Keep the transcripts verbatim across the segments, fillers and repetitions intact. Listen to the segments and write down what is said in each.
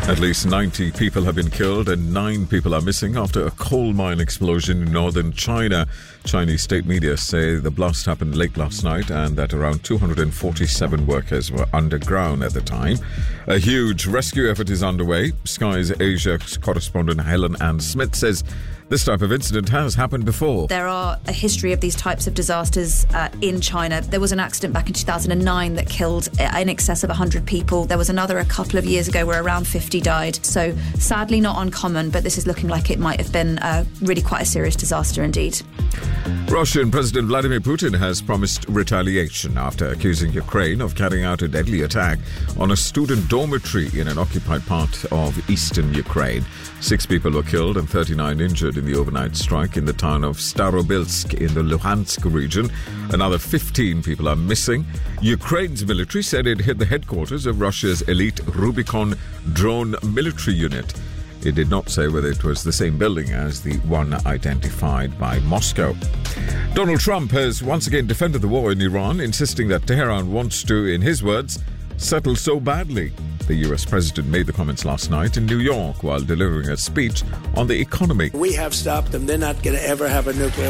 At least ninety people have been killed and nine people are missing after a coal mine explosion in northern China. Chinese state media say the blast happened late last night and that around two hundred forty-seven workers were underground at the time. A huge rescue effort is underway. Sky's Asia correspondent Helen Ann Smith says this type of incident has happened before. There are a history of these types of disasters uh, in China. There was an accident back in two thousand nine that killed in excess of one hundred people. There was another a couple of years ago where around fifty died. So sadly not uncommon, but this is looking like it might have been uh, really quite a serious disaster indeed. Russian President Vladimir Putin has promised retaliation after accusing Ukraine of carrying out a deadly attack on a student dormitory in an occupied part of eastern Ukraine. Six people were killed and thirty-nine injured in the overnight strike in the town of Starobilsk in the Luhansk region. Another fifteen people are missing. Ukraine's military said it hit the headquarters of Russia's elite Rubicon drone military unit. It did not say whether it was the same building as the one identified by Moscow. Donald Trump has once again defended the war in Iran, insisting that Tehran wants to, in his words, settle so badly. The U S president made the comments last night in New York while delivering a speech on the economy. We have stopped them. They're not going to ever have a nuclear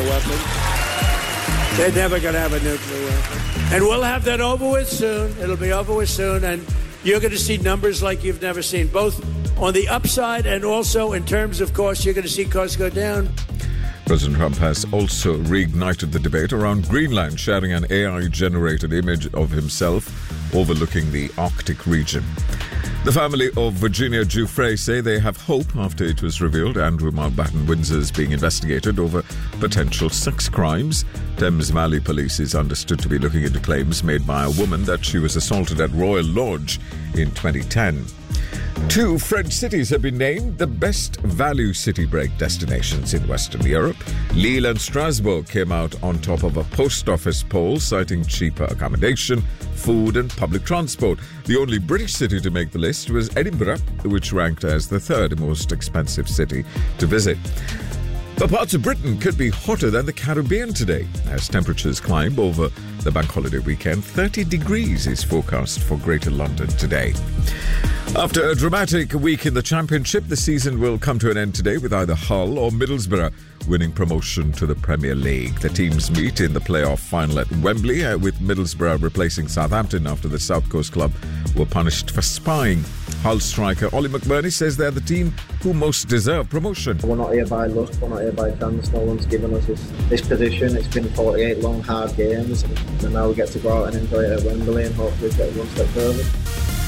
weapon. They're never going to have a nuclear weapon. And we'll have that over with soon. It'll be over with soon. And you're going to see numbers like you've never seen, both on the upside and also in terms of costs. You're going to see costs go down. President Trump has also reignited the debate around Greenland, sharing an A I-generated image of himself overlooking the Arctic region. The family of Virginia Giuffre say they have hope after it was revealed Andrew Mountbatten Windsor is being investigated over potential sex crimes. Thames Valley Police is understood to be looking into claims made by a woman that she was assaulted at Royal Lodge in twenty ten. Two French cities have been named the best value city break destinations in Western Europe. Lille and Strasbourg came out on top of a post office poll citing cheaper accommodation, food and public transport. The only British city to make the list was Edinburgh, which ranked as the third most expensive city to visit. But parts of Britain could be hotter than the Caribbean today as temperatures climb over the bank holiday weekend. thirty degrees is forecast for Greater London today. After a dramatic week in the Championship, the season will come to an end today with either Hull or Middlesbrough winning promotion to the Premier League. The teams meet in the playoff final at Wembley, uh, with Middlesbrough replacing Southampton after the South Coast club were punished for spying. Hull striker Ollie McBurney says they're the team who most deserve promotion. We're not here by luck, we're not here by chance. No one's given us this, this position. It's been forty-eight long, hard games, and now we get to go out and enjoy it at Wembley and hopefully get one step further.